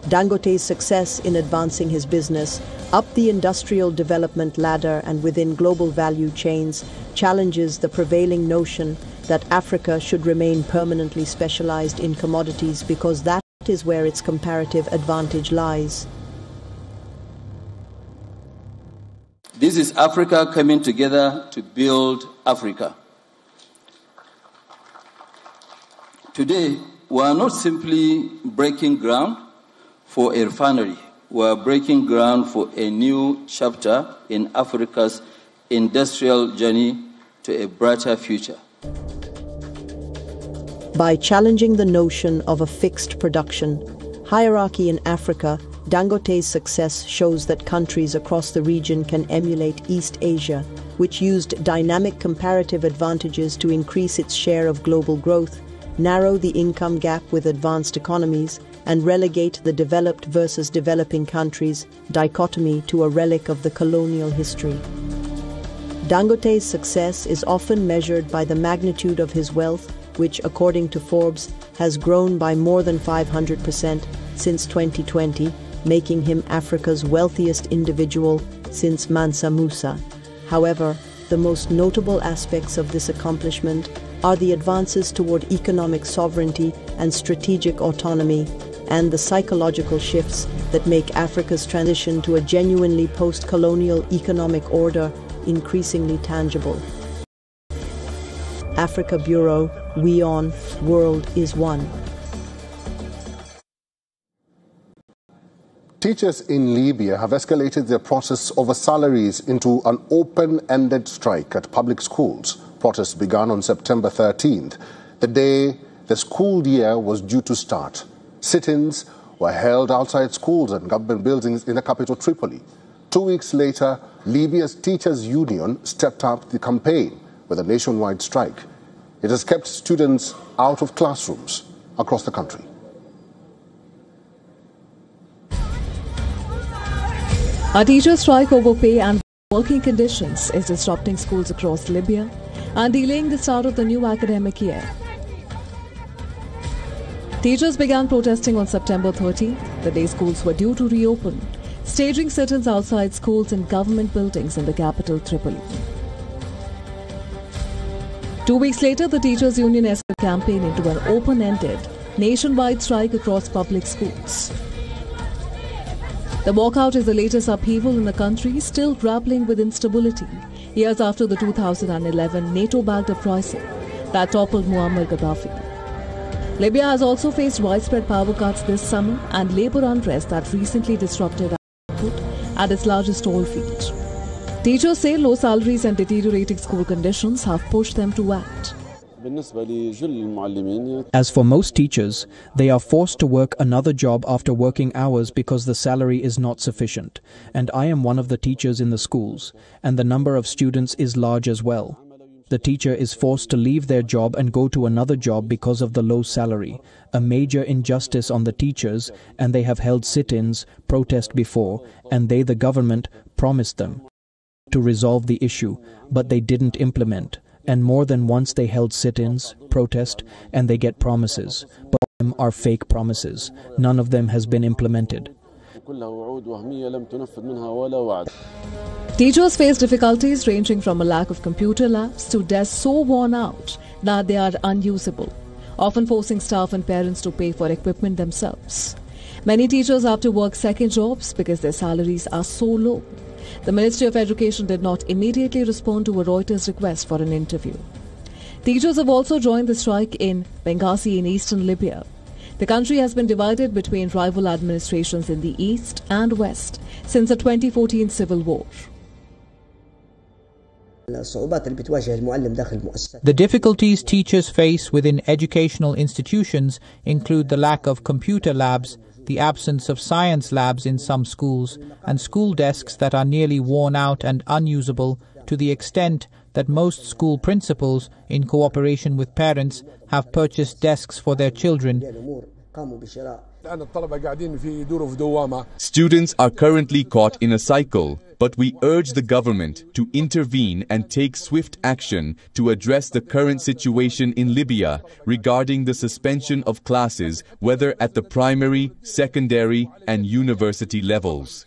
Dangote's success in advancing his business up the industrial development ladder and within global value chains challenges the prevailing notion that Africa should remain permanently specialized in commodities because that is where its comparative advantage lies. This is Africa coming together to build Africa. Today, we are not simply breaking ground for a refinery. We are breaking ground for a new chapter in Africa's industrial journey to a brighter future. By challenging the notion of a fixed production hierarchy in Africa, Dangote's success shows that countries across the region can emulate East Asia, which used dynamic comparative advantages to increase its share of global growth, narrow the income gap with advanced economies, and relegate the developed versus developing countries dichotomy to a relic of the colonial history. Dangote's success is often measured by the magnitude of his wealth, which, according to Forbes, has grown by more than 500% since 2020, making him Africa's wealthiest individual since Mansa Musa. However, the most notable aspects of this accomplishment are the advances toward economic sovereignty and strategic autonomy, and the psychological shifts that make Africa's transition to a genuinely post-colonial economic order increasingly tangible. Africa Bureau, WION, World is One. Teachers in Libya have escalated their protests over salaries into an open-ended strike at public schools. Protests began on September 13th, the day the school year was due to start. Sit-ins were held outside schools and government buildings in the capital Tripoli. 2 weeks later, Libya's teachers' union stepped up the campaign with a nationwide strike. It has kept students out of classrooms across the country. A teacher strike over pay and working conditions is disrupting schools across Libya and delaying the start of the new academic year. Teachers began protesting on September 30th, the day schools were due to reopen, staging sit-ins outside schools and government buildings in the capital Tripoli. 2 weeks later, the teachers' union escalated the campaign into an open-ended, nationwide strike across public schools. The walkout is the latest upheaval in the country, still grappling with instability, years after the 2011 NATO-backed uprising that toppled Muammar Gaddafi. Libya has also faced widespread power cuts this summer and labor unrest that recently disrupted output at its largest oil field. Teachers say low salaries and deteriorating school conditions have pushed them to act. As for most teachers, they are forced to work another job after working hours because the salary is not sufficient. And I am one of the teachers in the schools, and the number of students is large as well. The teacher is forced to leave their job and go to another job because of the low salary, a major injustice on the teachers, and they have held sit-ins, protest before, and they, the government, promised them to resolve the issue, but they didn't implement. And more than once they held sit-ins, protest, and they get promises. But all of them are fake promises. None of them has been implemented. Teachers face difficulties ranging from a lack of computer labs to desks so worn out that they are unusable, often forcing staff and parents to pay for equipment themselves. Many teachers have to work second jobs because their salaries are so low. The Ministry of Education did not immediately respond to a Reuters request for an interview. Teachers have also joined the strike in Benghazi in eastern Libya. The country has been divided between rival administrations in the east and west since the 2014 civil war. The difficulties teachers face within educational institutions include the lack of computer labs, the absence of science labs in some schools, and school desks that are nearly worn out and unusable to the extent that most school principals, in cooperation with parents, have purchased desks for their children. Students are currently caught in a cycle, but we urge the government to intervene and take swift action to address the current situation in Libya regarding the suspension of classes, whether at the primary, secondary, and university levels.